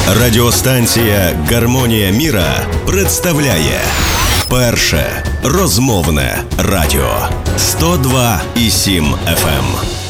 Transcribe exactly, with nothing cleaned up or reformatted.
Радіостанція «Гармонія міра» представляє перше розмовне радіо сто два і сім еф ем.